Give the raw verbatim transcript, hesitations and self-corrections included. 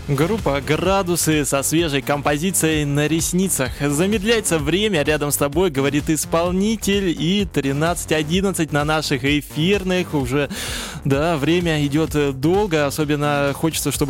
Группа «Градусы» со свежей композицией «На ресницах». Замедляется время рядом с тобой, говорит исполнитель. И тринадцать одиннадцать на наших эфирных уже. Да, время идет долго. Особенно хочется, чтобы